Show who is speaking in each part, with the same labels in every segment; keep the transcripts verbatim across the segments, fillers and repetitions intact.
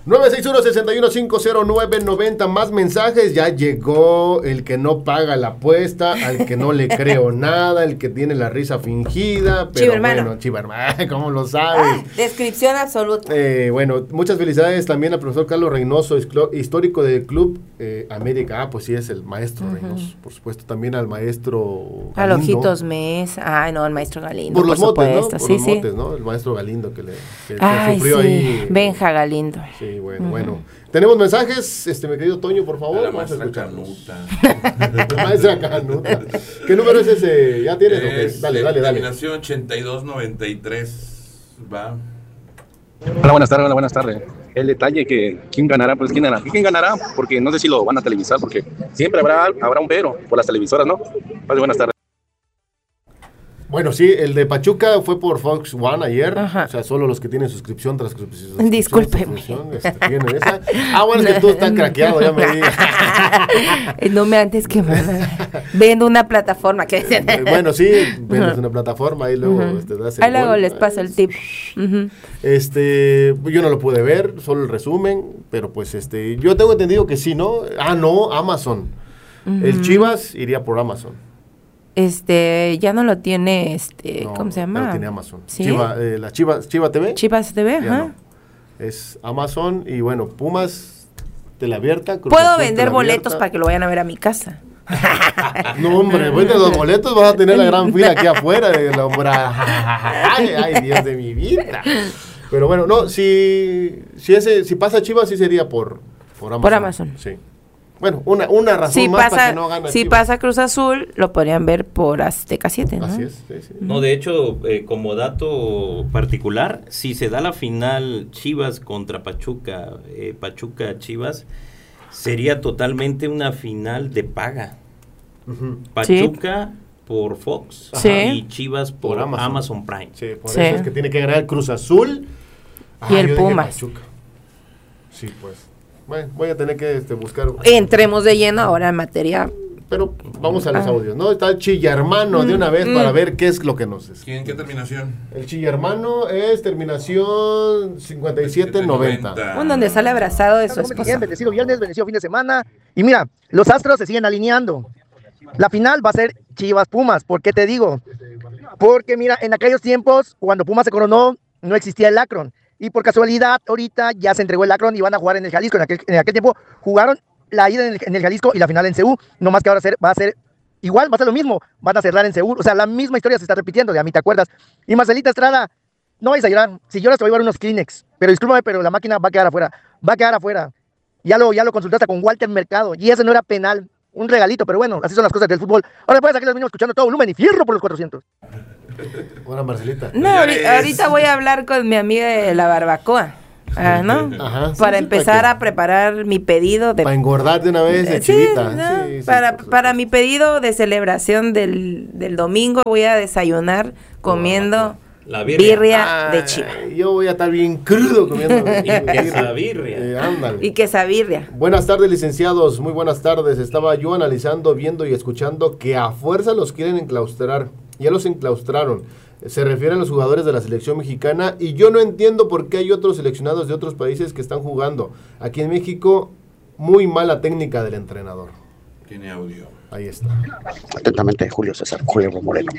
Speaker 1: nueve seis uno, seis uno cinco cero nueve nueve cero, más mensajes. Ya llegó el que no paga la apuesta, al que no le creo nada, el que tiene la risa fingida. Pero
Speaker 2: Chivermano.
Speaker 1: bueno, Chivermano, ¿cómo lo sabes?
Speaker 2: Ah, descripción absoluta.
Speaker 1: Eh, bueno, muchas felicidades también al profesor Carlos Reynoso, histórico del Club eh, América. Ah, pues sí, es el maestro uh-huh. Reynoso. Por supuesto, también al maestro
Speaker 2: Galindo. Al Ojitos Mes. Ah, no, el maestro Galindo.
Speaker 1: Por los
Speaker 2: por
Speaker 1: motes, ¿no?
Speaker 2: Por
Speaker 1: sí,
Speaker 2: los
Speaker 1: sí.
Speaker 2: motes,
Speaker 1: ¿no? El maestro Galindo que le que,
Speaker 2: Ay,
Speaker 1: que sufrió
Speaker 2: sí.
Speaker 1: ahí.
Speaker 2: Benja Galindo.
Speaker 1: Sí, bueno, uh-huh. bueno. Tenemos mensajes, este, mi querido Toño, por favor.
Speaker 3: La
Speaker 1: Vamos a
Speaker 3: maestra
Speaker 1: escucharnos.
Speaker 3: Canuta.
Speaker 1: La maestra Canuta. ¿Qué número es ese? ¿Ya tienes?
Speaker 3: Es,
Speaker 1: Okay. Dale, dale, dale.
Speaker 3: Terminación ochenta y dos noventa y tres. Va.
Speaker 4: Hola, buenas tardes, hola, buenas tardes. El detalle que quién ganará, pues quién ganará. ¿Y quién ganará? Porque no sé si lo van a televisar, porque siempre habrá, habrá un pero por las televisoras, ¿no? Pues, buenas tardes.
Speaker 1: Bueno, sí, el de Pachuca fue por Fox One ayer.
Speaker 2: Ajá.
Speaker 1: O sea, solo los que tienen suscripción tras suscripción.
Speaker 2: Discúlpeme.
Speaker 1: Este, tienen esa. Ah, bueno, es que tú estás craqueado, ya me di.
Speaker 2: No me antes que vendo una plataforma. Que...
Speaker 1: Bueno, sí, vendes uh-huh. una plataforma, ahí luego uh-huh. este, das el
Speaker 2: ahí luego
Speaker 1: gol.
Speaker 2: les paso el tip. Uh-huh.
Speaker 1: Este, yo no lo pude ver, solo el resumen, pero pues este, yo tengo entendido que sí, ¿no? Ah, no, Amazon. Uh-huh. El Chivas iría por Amazon.
Speaker 2: Este, ya no lo tiene, este,
Speaker 1: no,
Speaker 2: ¿cómo se llama?
Speaker 1: Lo tiene Amazon.
Speaker 2: ¿Sí?
Speaker 1: Chiva, eh, la Chivas, Chiva T V.
Speaker 2: Chivas T V, ajá.
Speaker 1: No. Es Amazon y bueno, Pumas, teleabierta.
Speaker 2: Cruz Puedo Azul, vender boletos para que lo vayan a ver a mi casa.
Speaker 1: No, hombre, vende los boletos, vas a tener la gran fila aquí afuera de la obra. Ay, ay, Dios de mi vida. Pero bueno, no, si, si ese, si pasa Chivas, sí sería por, por Amazon.
Speaker 2: Por Amazon.
Speaker 1: Sí. Bueno, una, una razón
Speaker 2: si
Speaker 1: más
Speaker 2: pasa,
Speaker 1: para que no gane
Speaker 2: Si
Speaker 1: Chivas.
Speaker 2: pasa Cruz Azul, lo podrían ver por Azteca siete, ¿no?
Speaker 1: Así es, sí, sí.
Speaker 5: No, de hecho, eh, como dato particular, si se da la final Chivas contra Pachuca, eh, Pachuca-Chivas, sería totalmente una final de paga. Uh-huh. Pachuca sí. por Fox
Speaker 2: sí.
Speaker 5: y Chivas por, por Amazon. Amazon Prime.
Speaker 1: Sí, por
Speaker 2: sí.
Speaker 1: eso es que tiene que ganar el Cruz Azul
Speaker 2: y
Speaker 1: ah,
Speaker 2: el Pumas.
Speaker 1: Sí, pues. Bueno, voy a tener que este, buscar.
Speaker 2: Entremos de lleno ahora en materia.
Speaker 1: Pero vamos a los ah. audios, ¿no? Está el Chillermano mm, de una vez mm. para ver qué es lo que nos es.
Speaker 3: ¿Quién? ¿Qué terminación?
Speaker 1: El Chillermano es terminación cincuenta y siete noventa.
Speaker 2: Un donde sale abrazado de su esposa.
Speaker 6: Bien, bendecido viernes, bendecido fin de semana. Y mira, los astros se siguen alineando. La final va a ser Chivas Pumas. ¿Por qué te digo? Porque mira, en aquellos tiempos, cuando Pumas se coronó, no existía el Akron. Y por casualidad, ahorita ya se entregó el Akron y van a jugar en el Jalisco. En aquel, en aquel tiempo jugaron la ida en el, en el Jalisco y la final en C U. No más que ahora ser, va a ser igual, va a ser lo mismo. Van a cerrar en C U. O sea, la misma historia se está repitiendo, de a mí te acuerdas. Y Marcelita Estrada, no vayas a llorar. Si lloras te voy a llevar unos Kleenex. Pero discúlpame, pero la máquina va a quedar afuera. Va a quedar afuera. Ya lo, ya lo consultaste con Walter Mercado. Y ese no era penal. Un regalito, pero bueno, así son las cosas del fútbol. Ahora puedes aquí los niños escuchando todo volumen y fierro por los cuatrocientos.
Speaker 1: Hola, Marcelita.
Speaker 2: No, ahorita voy a hablar con mi amiga de la barbacoa, ah, ¿no?
Speaker 1: Ajá,
Speaker 2: para
Speaker 1: sí,
Speaker 2: empezar
Speaker 1: para
Speaker 2: a preparar mi pedido de...
Speaker 1: Para engordar de una vez de
Speaker 2: sí,
Speaker 1: chivita.
Speaker 2: ¿no?
Speaker 1: Sí, sí,
Speaker 2: para,
Speaker 1: sí,
Speaker 2: para mi pedido de celebración del, del domingo voy a desayunar comiendo...
Speaker 5: La birria,
Speaker 2: birria
Speaker 1: ah,
Speaker 2: de chiva.
Speaker 1: Yo voy a estar bien crudo comiendo
Speaker 5: birria. birria.
Speaker 1: Eh, ándale.
Speaker 2: Y quesabirria.
Speaker 1: Buenas tardes, licenciados. Muy buenas tardes. Estaba yo analizando, viendo y escuchando que a fuerza los quieren enclaustrar. Ya los enclaustraron. Se refiere a los jugadores de la selección mexicana y yo no entiendo por qué hay otros seleccionados de otros países que están jugando. Aquí en México, muy mala técnica del entrenador.
Speaker 3: Tiene audio.
Speaker 1: Ahí está.
Speaker 7: Atentamente, Julio César Julio Moreno.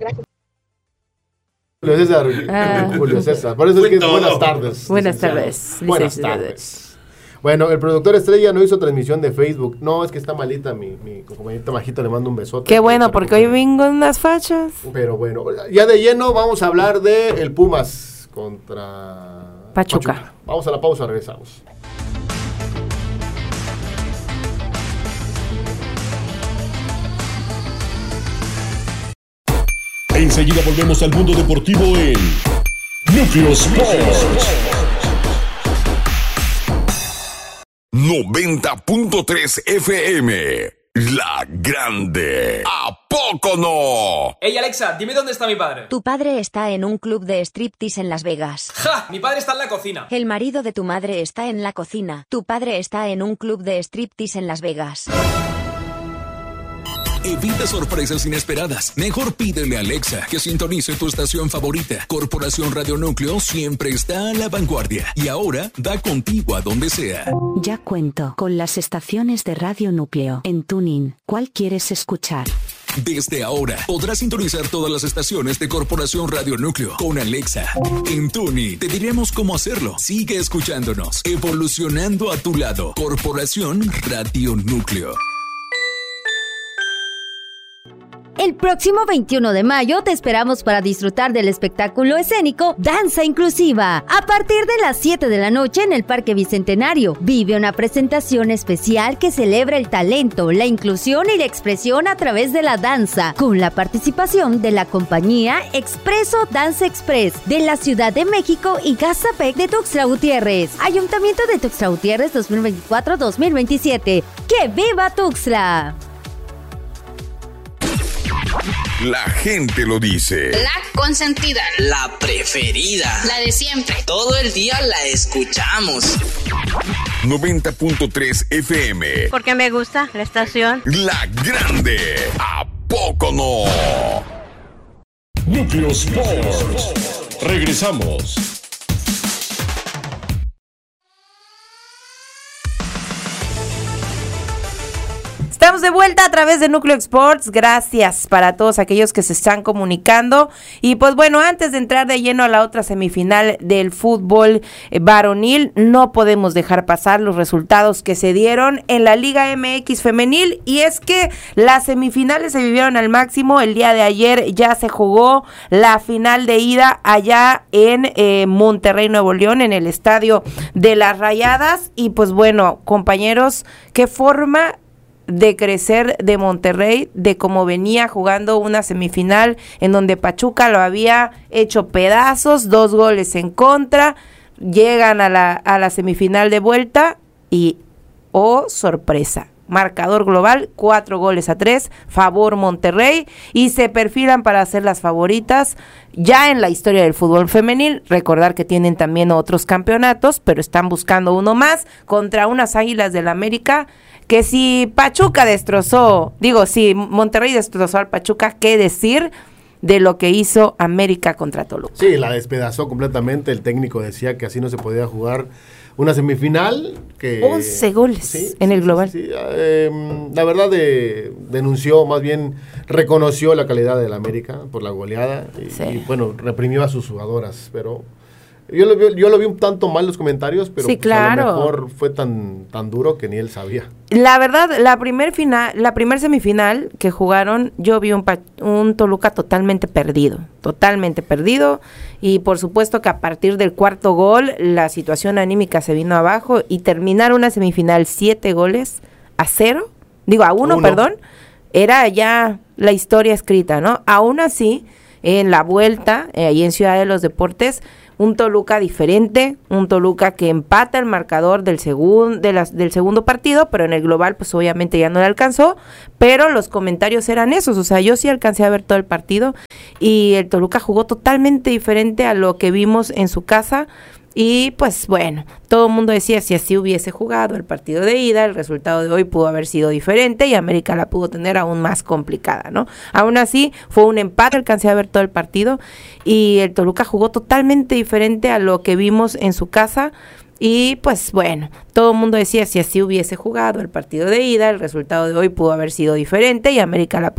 Speaker 1: Julio César, ah. Julio César. Por eso es que es buenas tardes.
Speaker 2: Buenas tardes.
Speaker 1: Buenas tardes. Bueno, el productor estrella no hizo transmisión de Facebook. No, es que está malita mi, mi compañerita Majito, le mando un besote.
Speaker 2: Qué bueno, porque hoy vengo en unas fachas.
Speaker 1: Pero bueno, ya de lleno vamos a hablar de el Pumas contra
Speaker 2: Pachuca.
Speaker 1: Pachuca. Vamos a la pausa, regresamos.
Speaker 8: Enseguida volvemos al mundo deportivo en Núcleo Sports.
Speaker 9: noventa punto tres F M, La Grande. ¿A poco no?
Speaker 10: Ey, Alexa, dime dónde está mi padre.
Speaker 11: Tu padre está en un club de striptease en Las Vegas.
Speaker 10: ¡Ja! Mi padre está en la cocina.
Speaker 11: El marido de tu madre está en la cocina. Tu padre está en un club de striptease en Las Vegas.
Speaker 12: Evita sorpresas inesperadas. Mejor pídele a Alexa que sintonice tu estación favorita. Corporación Radio Núcleo siempre está a la vanguardia y ahora da contigo a donde sea.
Speaker 11: Ya cuento con las estaciones de Radio Núcleo en TuneIn. ¿Cuál quieres escuchar?
Speaker 12: Desde ahora podrás sintonizar todas las estaciones de Corporación Radio Núcleo con Alexa. En TuneIn te diremos cómo hacerlo. Sigue escuchándonos, evolucionando a tu lado. Corporación Radio Núcleo.
Speaker 13: El próximo veintiuno de mayo te esperamos para disfrutar del espectáculo escénico Danza Inclusiva. A partir de las siete de la noche en el Parque Bicentenario, vive una presentación especial que celebra el talento, la inclusión y la expresión a través de la danza, con la participación de la compañía Expreso Danza Express de la Ciudad de México y Gazapec de Tuxtla Gutiérrez. Ayuntamiento de Tuxtla Gutiérrez dos mil veinticuatro dos mil veintisiete. ¡Que viva Tuxtla!
Speaker 9: La gente lo dice.
Speaker 14: La consentida.
Speaker 15: La preferida.
Speaker 14: La de siempre.
Speaker 15: Todo el día la escuchamos.
Speaker 9: noventa punto tres F M.
Speaker 16: Porque me gusta la estación.
Speaker 9: La Grande. ¿A poco no?
Speaker 8: Núcleo Sports. Regresamos.
Speaker 2: Estamos de vuelta a través de Núcleo Sports. Gracias para todos aquellos que se están comunicando. Y pues bueno, antes de entrar de lleno a la otra semifinal del fútbol eh, varonil, no podemos dejar pasar los resultados que se dieron en la Liga M X femenil. Y es que las semifinales se vivieron al máximo. El día de ayer ya se jugó la final de ida allá en eh, Monterrey, Nuevo León, en el estadio de las Rayadas. Y pues bueno, compañeros, qué forma de crecer de Monterrey, de cómo venía jugando una semifinal en donde Pachuca lo había hecho pedazos, dos goles en contra, llegan a la, a la semifinal de vuelta y, oh sorpresa, marcador global, cuatro goles a tres, favor Monterrey, y se perfilan para ser las favoritas ya en la historia del fútbol femenil. Recordar que tienen también otros campeonatos, pero están buscando uno más contra unas Águilas del América, que si Pachuca destrozó, digo, si Monterrey destrozó al Pachuca, ¿qué decir de lo que hizo América contra Toluca?
Speaker 1: Sí, la despedazó completamente. El técnico decía que así no se podía jugar una semifinal. Que
Speaker 2: once goles
Speaker 1: sí,
Speaker 2: en
Speaker 1: sí,
Speaker 2: el global.
Speaker 1: Sí, sí, eh, la verdad de, denunció, más bien reconoció la calidad del América por la goleada y,
Speaker 2: sí.
Speaker 1: y bueno, reprimió a sus jugadoras, pero... Yo lo, vi, yo lo vi un tanto mal los comentarios, pero
Speaker 2: sí,
Speaker 1: pues
Speaker 2: claro.
Speaker 1: a lo mejor fue tan, tan duro que ni él sabía.
Speaker 2: La verdad, la primer final, la primer semifinal que jugaron, yo vi un, un Toluca totalmente perdido, totalmente perdido, y por supuesto que a partir del cuarto gol, la situación anímica se vino abajo, y terminar una semifinal siete goles a cero, digo a uno, uno. perdón, era ya la historia escrita, ¿no? Aún así, en la vuelta, eh, ahí en Ciudad de los Deportes, un Toluca diferente, un Toluca que empata el marcador del, segun, de las, del segundo partido, pero en el global pues obviamente ya no le alcanzó, pero los comentarios eran esos, o sea, yo sí alcancé a ver todo el partido y el Toluca jugó totalmente diferente a lo que vimos en su casa. Y pues bueno, todo el mundo decía si así hubiese jugado el partido de ida, el resultado de hoy pudo haber sido diferente y América la pudo tener aún más complicada, ¿no? Aún así, fue un empate, alcancé a ver todo el partido y el Toluca jugó totalmente diferente a lo que vimos en su casa. Y pues bueno, todo el mundo decía si así hubiese jugado el partido de ida, el resultado de hoy pudo haber sido diferente y América la pudo